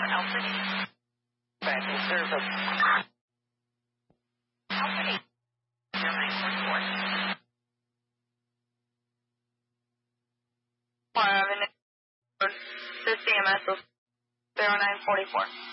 Alfred. Back in service. Alfred. 0944. The CMS was 0944.